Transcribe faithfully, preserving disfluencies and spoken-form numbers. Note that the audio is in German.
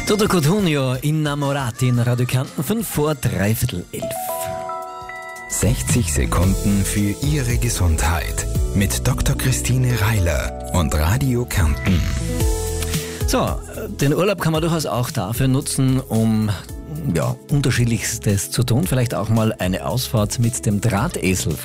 Toto Cotugno, Innamorati in Radio Kärnten, fünf vor dreiviertel elf. sechzig Sekunden für Ihre Gesundheit mit Doktor Christine Reiler und Radio Kärnten. So, den Urlaub kann man durchaus auch dafür nutzen, um ja, Unterschiedlichstes zu tun. Vielleicht auch mal eine Ausfahrt mit dem Drahtesel.